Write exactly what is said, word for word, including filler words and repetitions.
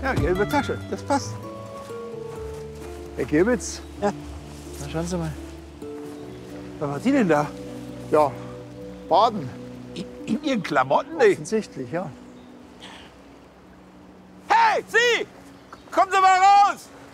Ja, gelbe Tasche, das passt. Herr Gebitz, Ja, na schauen Sie mal. was war die denn da? Ja, baden. In, in Ihren Klamotten nicht? Offensichtlich, ja. Hey, Sie! Kommen Sie mal raus!